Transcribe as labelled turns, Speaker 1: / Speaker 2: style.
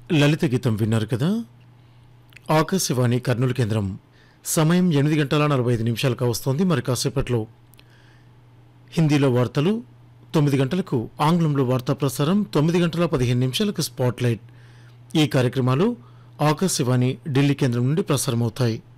Speaker 1: లలిత గీతం విన్నారు కదా. ఆకాశవాణి కర్నూలు కేంద్రం. సమయం 8:45 వస్తోంది. మరి కాసేపట్లో హిందీలో వార్తలు, 9 గంటలకు ఆంగ్లంలో వార్తా ప్రసారం, 9:15 స్పాట్లైట్. ఈ కార్యక్రమాలు ఆకాశవాణి ఢిల్లీ కేంద్రం నుండి ప్రసారమవుతాయి.